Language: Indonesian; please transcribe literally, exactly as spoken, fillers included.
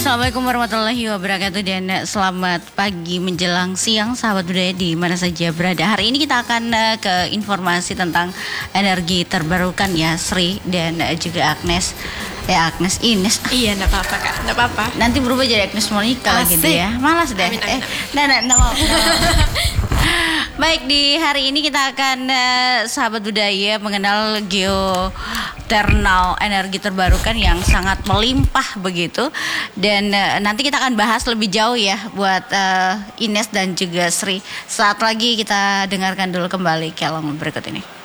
Assalamualaikum warahmatullahi wabarakatuh dan selamat pagi menjelang siang sahabat budaya di mana saja berada. Hari ini kita akan uh, ke informasi tentang energi terbarukan ya Sri dan uh, juga Agnes. Ya Agnes Ines. Iya, enggak apa-apa Kak, enggak apa-apa. Nanti berubah jadi Agnes Monica lagi Asik. deh ya. Malas deh. Amin, amin, eh, amin. nah, nah, nah, mau, mau. Baik, di hari ini kita akan uh, sahabat budaya mengenal geothermal energi terbarukan yang sangat melimpah begitu. Dan uh, nanti kita akan bahas lebih jauh ya buat uh, Ines dan juga Sri. Saat lagi kita dengarkan dulu kembali kelong berikut ini.